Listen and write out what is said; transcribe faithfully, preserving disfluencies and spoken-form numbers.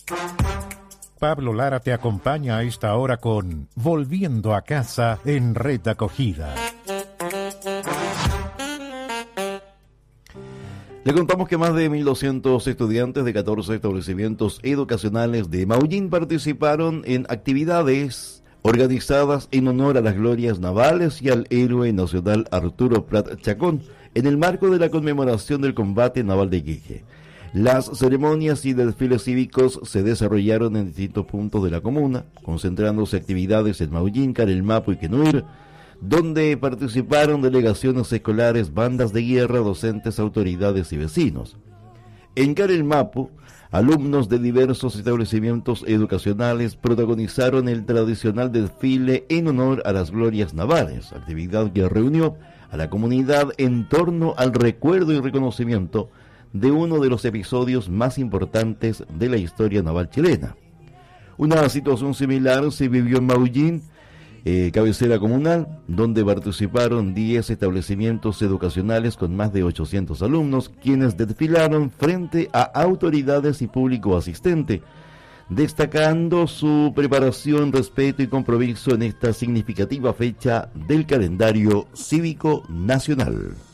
Pablo Lara te acompaña a esta hora con Volviendo a Casa en Red Acogida. Le contamos que más de mil doscientos estudiantes de catorce establecimientos educacionales de Maullín participaron en actividades organizadas en honor a las glorias navales y al héroe nacional Arturo Prat Chacón, en el marco de la conmemoración del combate naval de Iquique. Las ceremonias y desfiles cívicos se desarrollaron en distintos puntos de la comuna, concentrándose actividades en Maullín, Carelmapo y Quenuir, donde participaron delegaciones escolares, bandas de guerra, docentes, autoridades y vecinos. En Carelmapo, alumnos de diversos establecimientos educacionales protagonizaron el tradicional desfile en honor a las glorias navales, actividad que reunió a la comunidad en torno al recuerdo y reconocimiento de uno de los episodios más importantes de la historia naval chilena. Una situación similar se vivió en Maullín, eh, cabecera comunal, donde participaron diez establecimientos educacionales con más de ochocientos alumnos, quienes desfilaron frente a autoridades y público asistente, destacando su preparación, respeto y compromiso en esta significativa fecha del calendario cívico nacional.